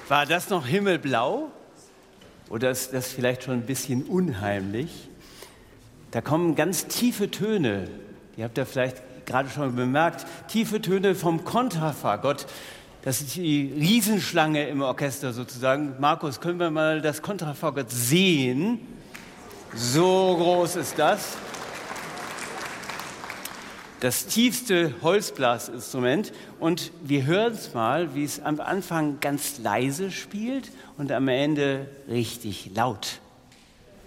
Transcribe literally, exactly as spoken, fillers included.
War das noch himmelblau? Oder ist das vielleicht schon ein bisschen unheimlich? Da kommen ganz tiefe Töne. Ihr habt ja vielleicht gerade schon bemerkt, tiefe Töne vom Kontrafagott. Das ist die Riesenschlange im Orchester sozusagen. Markus, können wir mal das Kontrafagott sehen? So groß ist das. Das tiefste Holzblasinstrument. Und wir hören es mal, wie es am Anfang ganz leise spielt und am Ende richtig laut.